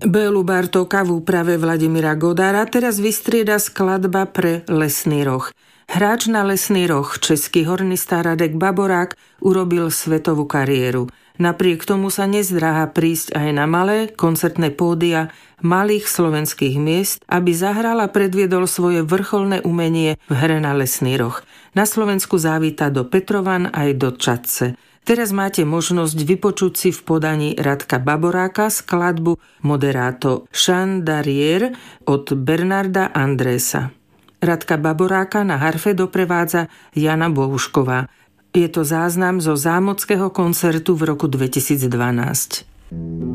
Bélu Bartóka v úprave Vladimíra Godára teraz vystrieda skladba pre Lesný roh. Hráč na Lesný roh, český hornista Radek Baborák, urobil svetovú kariéru. Napriek tomu sa nezdráha prísť aj na malé koncertné pódia malých slovenských miest, aby zahral a predviedol svoje vrcholné umenie v hre na Lesný roh. Na Slovensku závíta do Petrovan aj do Čadce. Teraz máte možnosť vypočuť si v podaní Radka Baboráka skladbu Moderato Chandelier od Bernarda Andrésa. Radka Baboráka na harfe doprevádza Jana Bohušková. Je to záznam zo zámockého koncertu v roku 2012.